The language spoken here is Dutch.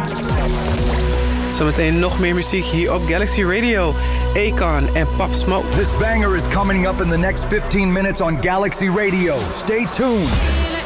Zometeen nog meer muziek hier op Galaxy Radio. Akon en Pop Smoke. This banger is coming up in the next 15 minutes on Galaxy Radio. Stay tuned.